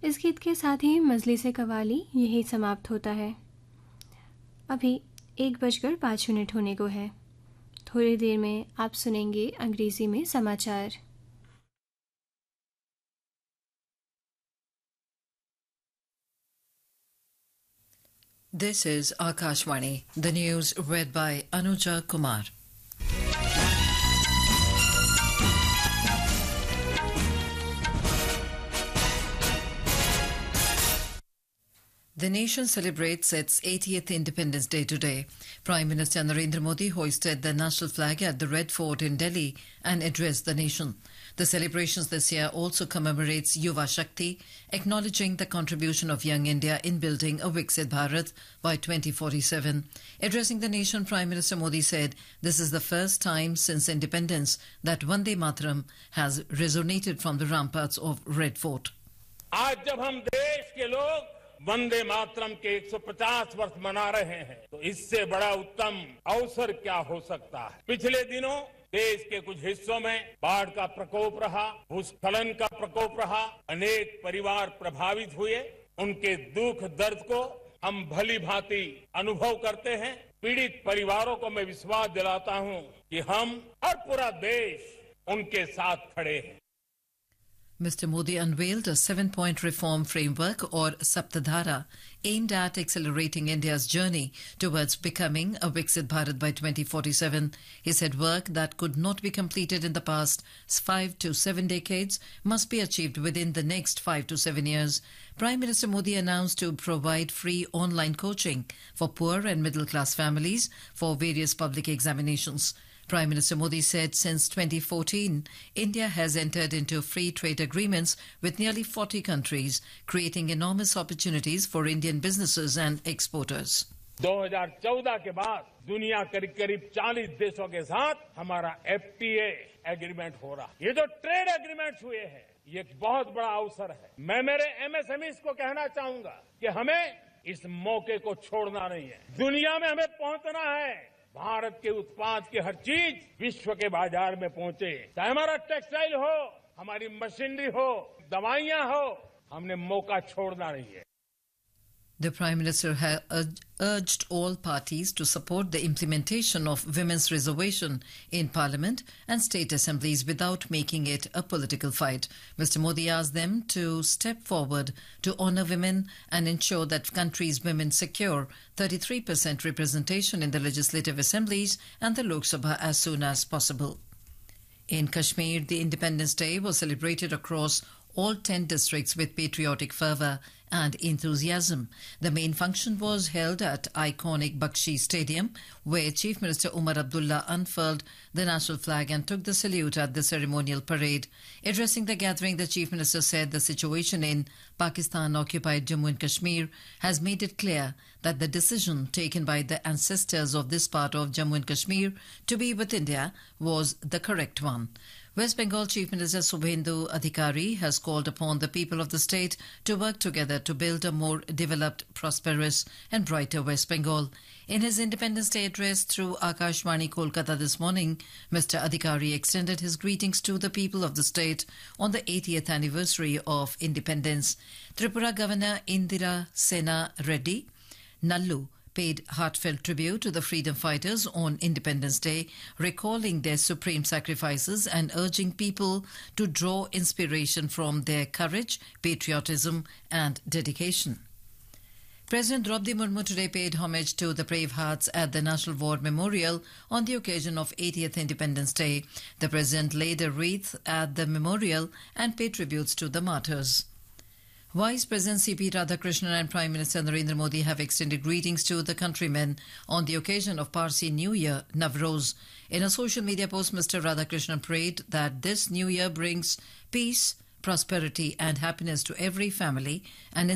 इस गीत के साथ ही मजलिस कवाली यही समाप्त होता है। अभी 1:05 होने को है। थोड़ी देर में आप सुनेंगे अंग्रेजी में समाचार। This is Akashvani, the news read by Anuja Kumar. The nation celebrates its 80th Independence Day today. Prime Minister Narendra Modi hoisted the national flag at the Red Fort in Delhi and addressed the nation. The celebrations this year also commemorates Yuva Shakti, acknowledging the contribution of young India in building a Viksit Bharat by 2047. Addressing the nation, Prime Minister Modi said this is the first time since independence that Vande Mataram has resonated from the ramparts of Red Fort. आज जब हम देश के लोग वंदे मातरम के 150 वर्ष मना रहे हैं तो इससे बड़ा उत्तम अवसर क्या हो सकता है। पिछले दिनों देश के कुछ हिस्सों में बाढ़ का प्रकोप रहा, भूस्खलन का प्रकोप रहा, अनेक परिवार प्रभावित हुए। उनके दुख दर्द को हम भली भांति अनुभव करते हैं। पीड़ित परिवारों को मैं विश्वास दिलाता हूं कि हम और पूरा देश उनके साथ खड़े हैं। Mr. Modi unveiled a 7-point reform framework or Saptadhara aimed at accelerating India's journey towards becoming a Viksit Bharat by 2047. He said work that could not be completed in the past 5 to 7 decades must be achieved within the next 5 to 7 years. Prime Minister Modi announced to provide free online coaching for poor and middle-class families for various public examinations. Prime Minister Modi said since 2014, India has entered into free trade agreements with nearly 40 countries, creating enormous opportunities for Indian businesses and exporters. 2014 के बाद दुनिया करीब 40 देशों के साथ हमारा FTA agreement हो रहा है। ये जो ट्रेड एग्रीमेंट्स हुए हैं, ये एक बहुत बड़ा अवसर है। मैं मेरे MSMEs को कहना चाहूंगा कि हमें इस मौके को छोड़ना नहीं है। दुनिया में हमें पहुंचना है। भारत के उत्पाद की हर चीज विश्व के बाजार में पहुंचे, चाहे हमारा टेक्सटाइल हो, हमारी मशीनरी हो, दवाइयां हो, हमने मौका छोड़ना नहीं है। The Prime Minister has urged all parties to support the implementation of women's reservation in Parliament and state assemblies without making it a political fight. Mr. Modi asked them to step forward to honour women and ensure that country's women secure 33% representation in the legislative assemblies and the Lok Sabha as soon as possible. In Kashmir, the Independence Day was celebrated across all 10 districts with patriotic fervour and enthusiasm. The main function was held at iconic Bakshi Stadium, where Chief Minister Umar Abdullah unfurled the national flag and took the salute at the ceremonial parade. Addressing the gathering, the Chief Minister said the situation in Pakistan-occupied Jammu and Kashmir has made it clear that the decision taken by the ancestors of this part of Jammu and Kashmir to be with India was the correct one. West Bengal Chief Minister Subhendu Adhikari has called upon the people of the state to work together to build a more developed, prosperous and brighter West Bengal. In his Independence Day address through Akashvani Kolkata this morning, Mr. Adhikari extended his greetings to the people of the state on the 80th anniversary of independence. Tripura Governor Indira Sena Reddy Nallu paid heartfelt tribute to the freedom fighters on Independence Day, recalling their supreme sacrifices and urging people to draw inspiration from their courage, patriotism and dedication. President Draupadi Murmu today paid homage to the brave hearts at the National War Memorial on the occasion of 80th Independence Day. The President laid a wreath at the memorial and paid tributes to the martyrs. Vice President C.P. Radhakrishnan and Prime Minister Narendra Modi have extended greetings to the countrymen on the occasion of Parsi New Year, Navroz. In a social media post, Mr. Radhakrishnan prayed that this new year brings peace, prosperity and happiness to every family and